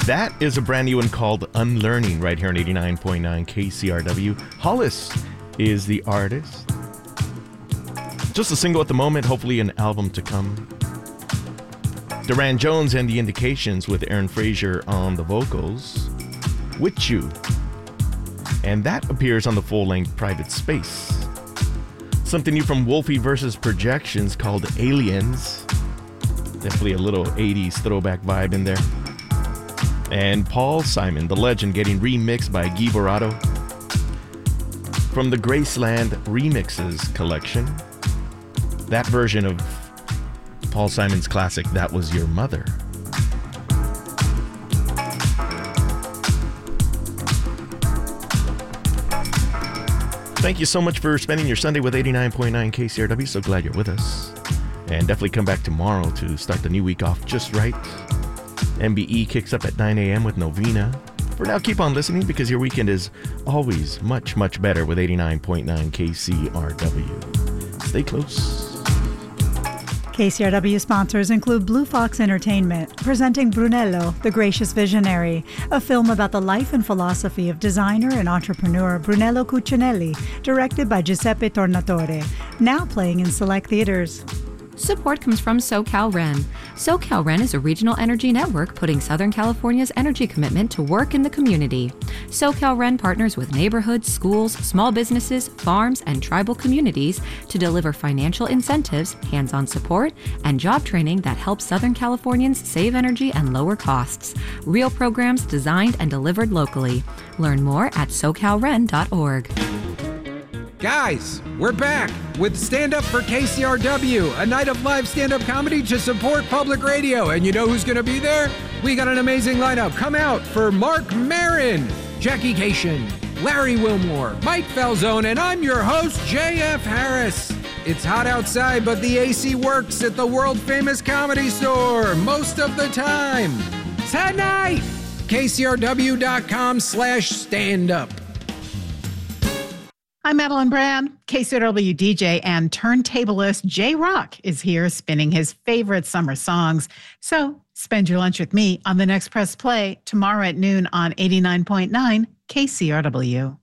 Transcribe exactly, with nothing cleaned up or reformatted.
That is a brand new one called Unlearning right here on eighty-nine point nine K C R W. Hollis is the artist. Just a single at the moment, hopefully an album to come. Duran Jones and the Indications with Aaron Frazier on the vocals. With You. And that appears on the full-length Private Space. Something new from Wolfie versus Projections called Aliens. Definitely a little eighties throwback vibe in there. And Paul Simon, the legend, getting remixed by Guy Borato from the Graceland Remixes collection. That version of Paul Simon's classic, That Was Your Mother. Thank you so much for spending your Sunday with eighty-nine point nine K C R W. So glad you're with us. And definitely come back tomorrow to start the new week off just right. M B E kicks up at nine a.m. with Novena. For now, keep on listening because your weekend is always much, much better with eighty-nine point nine K C R W. Stay close. K C R W sponsors include Blue Fox Entertainment, presenting Brunello, the Gracious Visionary, a film about the life and philosophy of designer and entrepreneur Brunello Cucinelli, directed by Giuseppe Tornatore, now playing in select theaters. Support comes from SoCalRen. SoCalRen is a regional energy network putting Southern California's energy commitment to work in the community. SoCalRen partners with neighborhoods, schools, small businesses, farms, and tribal communities to deliver financial incentives, hands-on support, and job training that helps Southern Californians save energy and lower costs. Real programs designed and delivered locally. Learn more at so cal ren dot org. Guys, we're back with Stand Up for K C R W, a night of live stand-up comedy to support public radio. And you know who's going to be there? We got an amazing lineup. Come out for Mark Maron, Jackie Cation, Larry Wilmore, Mike Falzone, and I'm your host, J F Harris. It's hot outside, but the A C works at the world-famous Comedy Store most of the time. Tonight, K C R W dot com slash stand-up. I'm Madeline Brand. K C R W D J and turntablist J Rock is here spinning his favorite summer songs. So spend your lunch with me on the next Press Play tomorrow at noon on eighty-nine point nine K C R W.